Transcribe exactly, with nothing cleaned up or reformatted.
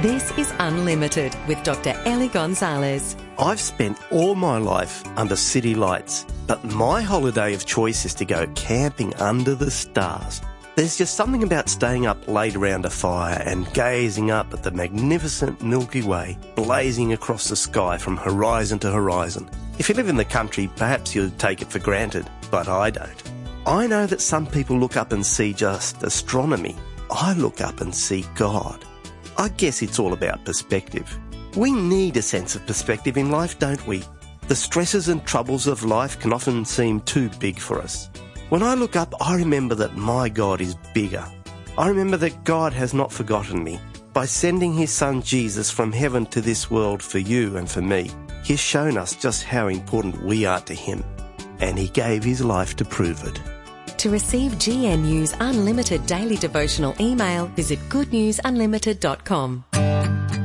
This is Unlimited with Doctor Ellie Gonzalez. I've spent all my life under city lights, but my holiday of choice is to go camping under the stars. There's just something about staying up late around a fire and gazing up at the magnificent Milky Way blazing across the sky from horizon to horizon. If you live in the country, perhaps you'd take it for granted, but I don't. I know that some people look up and see just astronomy. I look up and see God. I guess it's all about perspective. We need a sense of perspective in life, don't we? The stresses and troubles of life can often seem too big for us. When I look up, I remember that my God is bigger. I remember that God has not forgotten me. By sending his son Jesus from heaven to this world for you and for me, he's shown us just how important we are to him. And he gave his life to prove it. To receive G N U's unlimited daily devotional email, visit good news unlimited dot com.